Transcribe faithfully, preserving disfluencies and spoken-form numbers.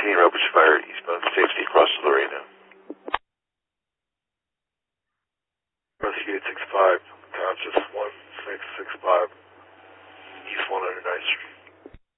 nineteen, Roberts Fire, eastbound safety, across Lorena. Rescue eight six five, conscious one six six five.